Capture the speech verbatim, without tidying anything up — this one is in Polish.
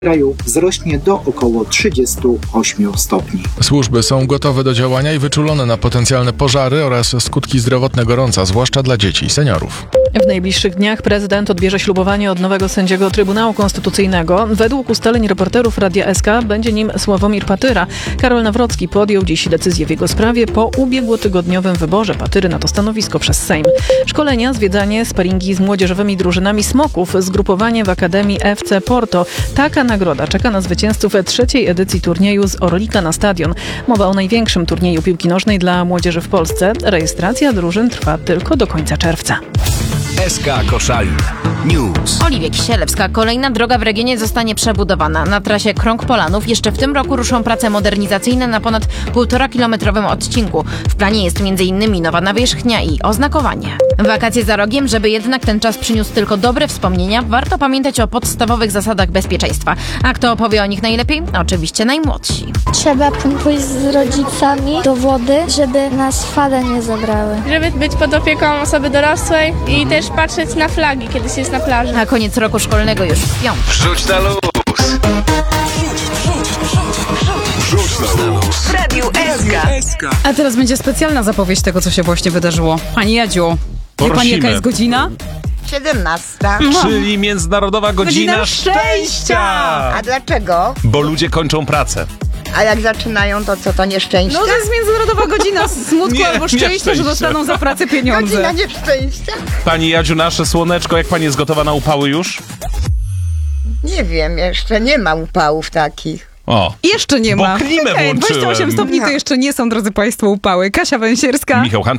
kraju wzrośnie do około trzydziestu ośmiu stopni. Służby są gotowe do działania i wyczulone na potencjalne pożary oraz skutki zdrowotne gorąca, zwłaszcza dla dzieci i seniorów. W najbliższych dniach prezydent odbierze ślubowanie od nowego sędziego Trybunału Konstytucyjnego. Według ustaleń reporterów Radia S K będzie nim Sławomir Patyra. Karol Nawrocki podjął dziś decyzję w jego sprawie po ubiegłotygodniowym wyborze Patyry na to stanowisko przez Sejm. Szkolenia, zwiedzanie, sparingi z młodzieżowymi drużynami Smoków, zgrupowanie w Akademii F C Porto. Taka nagroda czeka na zwycięzców trzeciej edycji turnieju z Orlika na stadion. Mowa o największym turnieju piłki nożnej dla młodzieży w Polsce. Rejestracja drużyn trwa tylko do końca czerwca. S K Koszalin News. Oliwia Kisielewska. Kolejna droga w regionie zostanie przebudowana. Na trasie Krąg Polanów jeszcze w tym roku ruszą prace modernizacyjne na ponad półtora kilometrowym odcinku. W planie jest między innymi nowa nawierzchnia i oznakowanie. Wakacje za rogiem, żeby jednak ten czas przyniósł tylko dobre wspomnienia, warto pamiętać o podstawowych zasadach bezpieczeństwa. A kto opowie o nich najlepiej? Oczywiście najmłodsi. Trzeba pójść z rodzicami do wody, żeby nas fale nie zabrały. Żeby być pod opieką osoby dorosłej i też patrzeć na flagi, kiedy się jest na plaży. A koniec roku szkolnego już w piątek. Wrzuć na luz. Wrzuć na luz. W Radiu S K. A teraz będzie specjalna zapowiedź tego, co się właśnie wydarzyło. Pani Jadziu, wie pani, jaka jest godzina? siedemnasta. Czyli Międzynarodowa Godzina, Godzina Szczęścia! A dlaczego? Bo ludzie kończą pracę. A jak zaczynają, to co, to nieszczęście? No to jest Międzynarodowa Godzina smutku Nie, albo szczęścia, nieszczęście. że dostaną za pracę pieniądze. Godzina nieszczęścia? Pani Jadziu, nasze słoneczko, jak pani jest gotowa na upały już? Nie wiem, jeszcze nie ma upałów takich. O, Jeszcze nie bo ma. klimę Okej, włączyłem. dwadzieścia osiem stopni to jeszcze nie są, drodzy państwo, upały. Kasia Węsierska. Michał Hanczyk.